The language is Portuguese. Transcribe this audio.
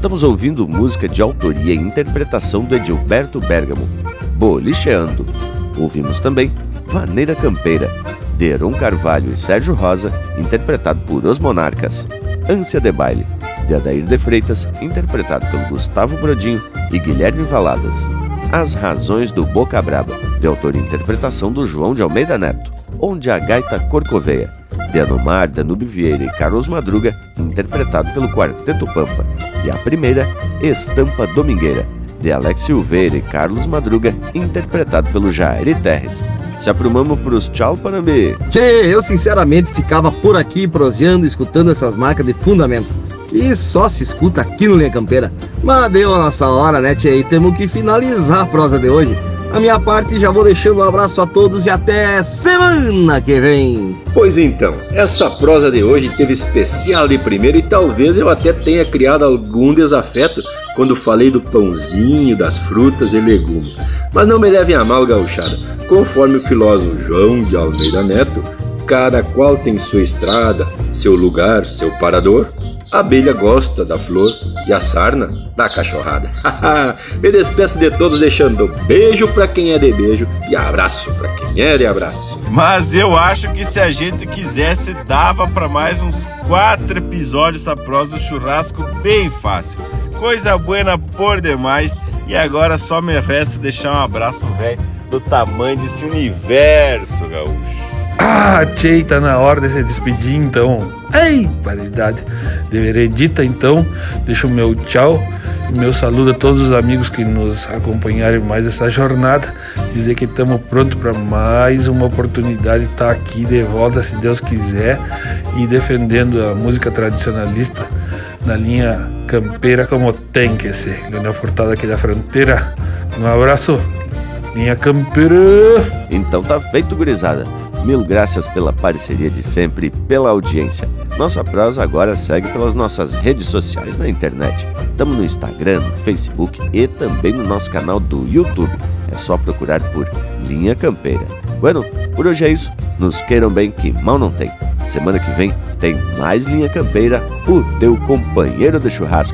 Estamos ouvindo música de autoria e interpretação do Edilberto Bergamo, Bolicheando. Ouvimos também Vaneira Campeira, de Heron Carvalho e Sérgio Rosa, interpretado por Os Monarcas. Ânsia de Baile, de Adair de Freitas, interpretado pelo Gustavo Brodinho e Guilherme Valadas. As Razões do Boca Braba, de autoria e interpretação do João de Almeida Neto. Onde a Gaita Corcoveia, de Anomar, Danube Vieira e Carlos Madruga, interpretado pelo Quarteto Pampa. E a primeira, Estampa Domingueira, de Alex Silveira e Carlos Madruga, interpretado pelo Jair Terres. Se aprumamos pros tchau, Panambi. Tchê, eu sinceramente ficava por aqui proseando, escutando essas marcas de fundamento, que só se escuta aqui no Linha Campeira. Mas deu a nossa hora, né, tchê? E temos que finalizar a prosa de hoje. A minha parte, já vou deixando um abraço a todos e até semana que vem. Pois então, essa prosa de hoje teve especial de primeira e talvez eu até tenha criado algum desafeto quando falei do pãozinho, das frutas e legumes. Mas não me levem a mal, gauchada. Conforme o filósofo João de Almeida Neto, cada qual tem sua estrada, seu lugar, seu parador. A abelha gosta da flor e a sarna da cachorrada. Me despeço de todos deixando beijo pra quem é de beijo e abraço pra quem é de abraço. Mas eu acho que se a gente quisesse, dava pra mais uns 4 episódios da prosa do churrasco bem fácil. Coisa buena por demais. E agora só me resta deixar um abraço velho do tamanho desse universo, gaúcho. Ah, tchê, tá na hora de se despedir então. Ei, paridade. De veredita então, deixo o meu tchau e meu saludo a todos os amigos que nos acompanharam em mais essa jornada. Dizer que estamos prontos para mais uma oportunidade de estar aqui de volta, se Deus quiser, e defendendo a música tradicionalista na linha campeira como tem que ser. Leonel Furtado aqui da fronteira. Um abraço, linha campeira. Então tá feito, gurizada. Mil graças pela parceria de sempre e pela audiência. Nossa prosa agora segue pelas nossas redes sociais na internet. Estamos no Instagram, no Facebook e também no nosso canal do YouTube. É só procurar por Linha Campeira. Bueno, por hoje é isso. Nos queiram bem que mal não tem. Semana que vem tem mais Linha Campeira, o teu companheiro de churrasco.